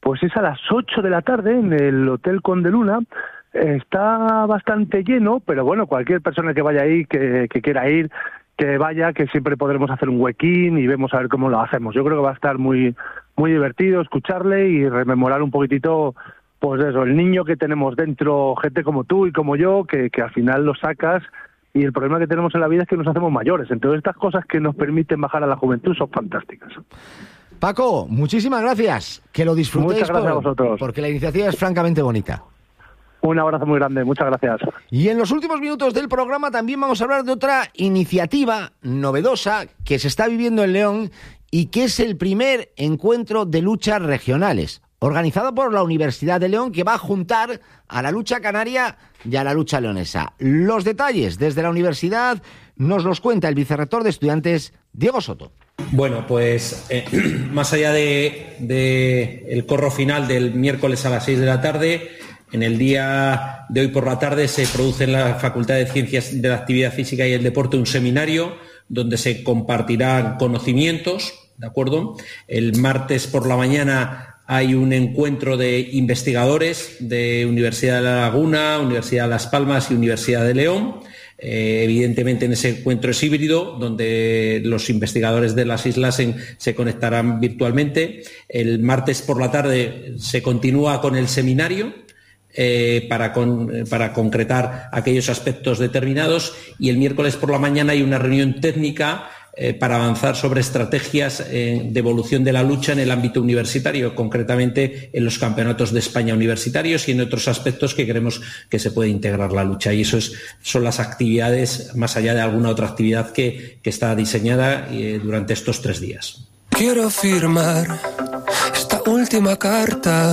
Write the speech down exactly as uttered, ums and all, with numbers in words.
pues es a las ocho de la tarde en el Hotel Conde Luna. Está bastante lleno, pero bueno, cualquier persona que vaya ahí, que, que quiera ir, que vaya, que siempre podremos hacer un huequín y vemos a ver cómo lo hacemos. Yo creo que va a estar muy muy divertido escucharle y rememorar un poquitito, pues eso, el niño que tenemos dentro, gente como tú y como yo, que, que al final lo sacas, y el problema que tenemos en la vida es que nos hacemos mayores. Entonces estas cosas que nos permiten bajar a la juventud son fantásticas. Paco, muchísimas gracias. Que lo disfrutéis. Muchas gracias por, a vosotros. Porque la iniciativa es francamente bonita. Un abrazo muy grande, muchas gracias. Y en los últimos minutos del programa también vamos a hablar de otra iniciativa novedosa que se está viviendo en León y que es el primer encuentro de luchas regionales, organizado por la Universidad de León, que va a juntar a la lucha canaria y a la lucha leonesa. Los detalles desde la universidad nos los cuenta el vicerrector de estudiantes, Diego Soto. Bueno, pues eh, más allá de, de el corro final del miércoles a las seis de la tarde, en el día de hoy por la tarde se produce en la Facultad de Ciencias de la Actividad Física y el Deporte un seminario donde se compartirán conocimientos, ¿de acuerdo? El martes por la mañana hay un encuentro de investigadores de Universidad de La Laguna, Universidad de Las Palmas y Universidad de León. Eh, evidentemente en ese encuentro es híbrido, donde los investigadores de las islas en, se conectarán virtualmente. El martes por la tarde se continúa con el seminario Eh, para, con, para concretar aquellos aspectos determinados, y el miércoles por la mañana hay una reunión técnica eh, para avanzar sobre estrategias eh, de evolución de la lucha en el ámbito universitario, concretamente en los campeonatos de España universitarios y en otros aspectos que creemos que se puede integrar la lucha. Y eso es, son las actividades, más allá de alguna otra actividad que, que está diseñada eh, durante estos tres días. Quiero firmar esta última carta